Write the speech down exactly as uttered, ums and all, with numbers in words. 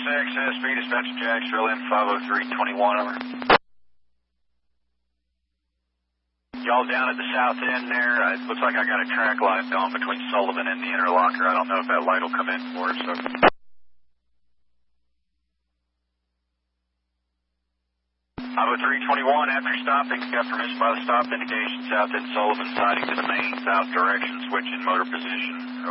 access, speed dispatch Jax, drill in five oh three twenty-one, over. Y'all down at the south end there, uh, it looks like I got a track light going between Sullivan and the interlocker. I don't know if that light will come in for us, so... five oh three twenty-one, after stopping, got permission by the stop indication, south end Sullivan, sighting to the main south direction, switch in motor position.